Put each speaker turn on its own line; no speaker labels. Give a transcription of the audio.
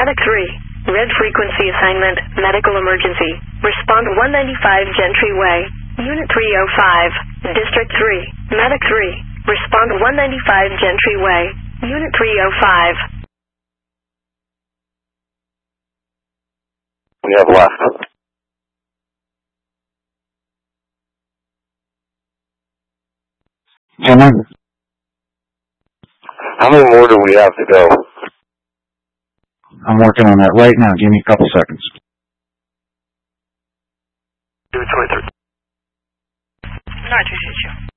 Medic 3. Red frequency assignment, medical emergency. Respond 195 Gentry Way. Unit 305. District 3. Medic 3. Respond 195 Gentry Way. Unit 305.
We have left.
Henry?
How many more do we have to go?
I'm working on that right now. Give me a couple seconds.
Do it 23.
No, I appreciate you.